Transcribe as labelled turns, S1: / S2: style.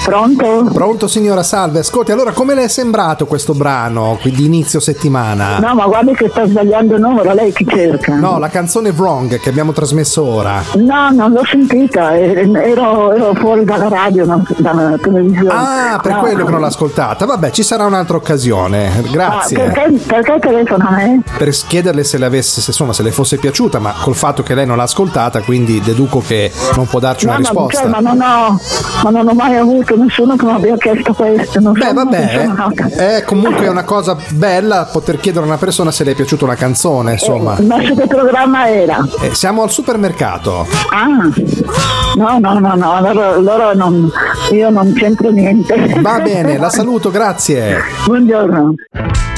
S1: Pronto?
S2: Pronto signora, salve. Ascolti, allora come le è sembrato questo brano qui di inizio settimana?
S1: No, ma guardi che sta sbagliando il numero, lei chi cerca?
S2: No, la canzone Wrong che abbiamo trasmesso ora.
S1: No, non l'ho sentita, ero fuori dalla radio, dalla televisione.
S2: Ah, per quello che non l'ha ascoltata. Vabbè, ci sarà un'altra occasione. Grazie.
S1: Perché telefona a me?
S2: Per chiederle se le fosse piaciuta, ma col fatto che lei non l'ha ascoltata, quindi deduco che non può darci una risposta.
S1: Ma non ho mai avuto nessuno che mi abbia chiesto questo.
S2: È comunque una cosa bella poter chiedere a una persona se le è piaciuta una canzone, insomma.
S1: Ma su che programma era?
S2: Siamo al supermercato.
S1: No, allora io non c'entro niente.
S2: Va bene, la saluto, grazie.
S1: Buongiorno.